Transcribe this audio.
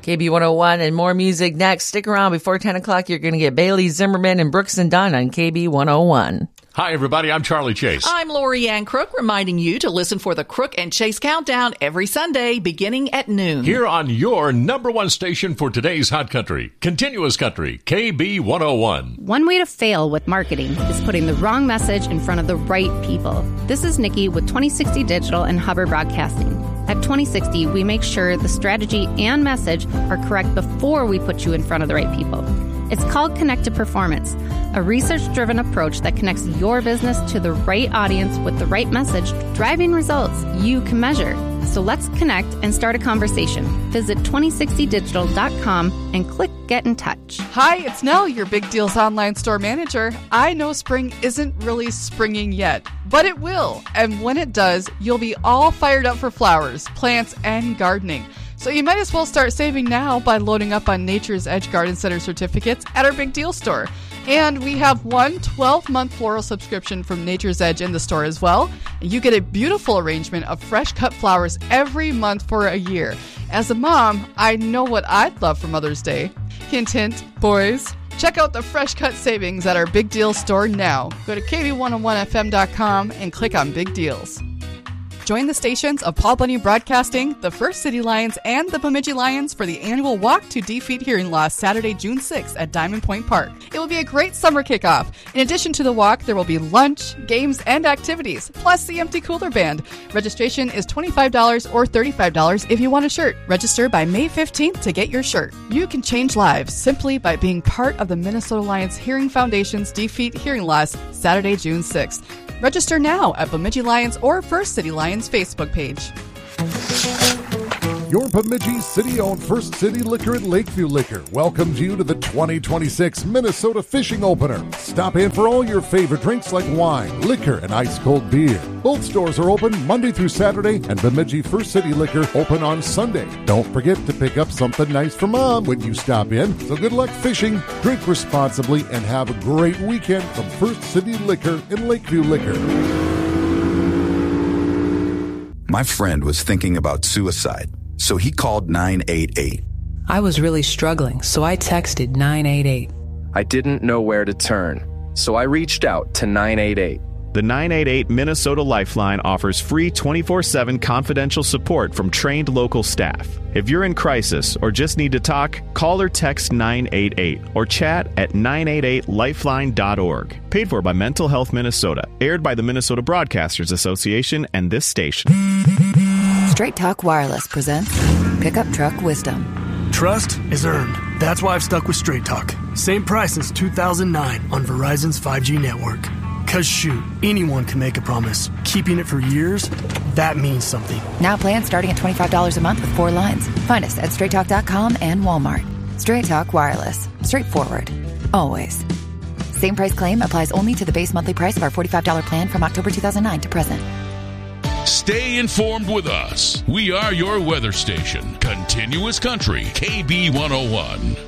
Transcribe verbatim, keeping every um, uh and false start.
K B one oh one and more music next. Stick around. Before ten o'clock, you're going to get Bailey Zimmerman and Brooks and Dunn on K B one oh one. Hi, everybody. I'm Charlie Chase. I'm Lori Ann Crook, reminding you to listen for the Crook and Chase Countdown every Sunday beginning at noon. Here on your number one station for today's hot country, continuous country, K B one oh one. One way to fail with marketing is putting the wrong message in front of the right people. This is Nikki with twenty sixty Digital and Hubbard Broadcasting. At twenty sixty, we make sure the strategy and message are correct before we put you in front of the right people. It's called Connected Performance, a research-driven approach that connects your business to the right audience with the right message, driving results you can measure. So let's connect and start a conversation. Visit twenty sixty digital dot com and click Get in Touch. Hi, it's Nell, your Big Deals online store manager. I know spring isn't really springing yet, but it will. And when it does, you'll be all fired up for flowers, plants, and gardening. So you might as well start saving now by loading up on Nature's Edge Garden Center certificates at our Big Deal store. And we have one twelve-month floral subscription from Nature's Edge in the store as well. You get a beautiful arrangement of fresh cut flowers every month for a year. As a mom, I know what I'd love for Mother's Day. Hint, hint, boys. Check out the fresh cut savings at our Big Deal store now. Go to K B one oh one F M dot com and click on Big Deals. Join the stations of Paul Bunyan Broadcasting, the First City Lions, and the Bemidji Lions for the annual Walk to Defeat Hearing Loss Saturday, June sixth at Diamond Point Park. It will be a great summer kickoff. In addition to the walk, there will be lunch, games, and activities, plus the Empty Cooler Band. Registration is twenty-five dollars or thirty-five dollars if you want a shirt. Register by May fifteenth to get your shirt. You can change lives simply by being part of the Minnesota Lions Hearing Foundation's Defeat Hearing Loss Saturday, June sixth. Register now at Bemidji Lions or First City Lions Facebook page. Your Bemidji city-owned First City Liquor and Lakeview Liquor welcomes you to the twenty twenty-six Minnesota Fishing Opener. Stop in for all your favorite drinks like wine, liquor, and ice-cold beer. Both stores are open Monday through Saturday, and Bemidji First City Liquor open on Sunday. Don't forget to pick up something nice for Mom when you stop in. So good luck fishing, drink responsibly, and have a great weekend from First City Liquor and Lakeview Liquor. My friend was thinking about suicide, so he called nine eight eight. I was really struggling, so I texted nine eight eight. I didn't know where to turn, so I reached out to nine eight eight. The nine eight eight Minnesota Lifeline offers free twenty-four seven confidential support from trained local staff. If you're in crisis or just need to talk, call or text nine eight eight or chat at nine eight eight lifeline dot org. Paid for by Mental Health Minnesota. Aired by the Minnesota Broadcasters Association and this station. Straight Talk Wireless presents Pickup Truck Wisdom. Trust is earned. That's why I've stuck with Straight Talk. Same price since two thousand nine on Verizon's five G network. Cause shoot, anyone can make a promise. Keeping it for years, that means something. Now plans starting at twenty-five dollars a month with four lines. Find us at straight talk dot com and Walmart. Straight Talk Wireless. Straightforward. Always. Same price claim applies only to the base monthly price of our forty-five dollars plan from October two thousand nine to present. Stay informed with us. We are your weather station. Continuous Country, K B one oh one.